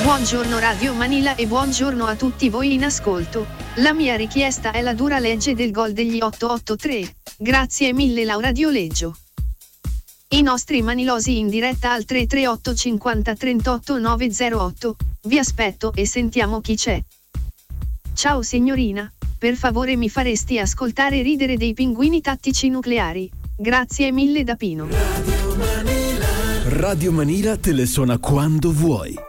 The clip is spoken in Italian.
Buongiorno Radio Manila e buongiorno a tutti voi in ascolto. La mia richiesta è la dura legge del gol degli 883. Grazie mille Laura Dioleggio. I nostri manilosi in diretta al 338 50 38 908. Vi aspetto e sentiamo chi c'è. Ciao signorina, per favore mi faresti ascoltare Ridere dei pinguini tattici nucleari. Grazie mille da Pino. Radio Manila te le suona quando vuoi.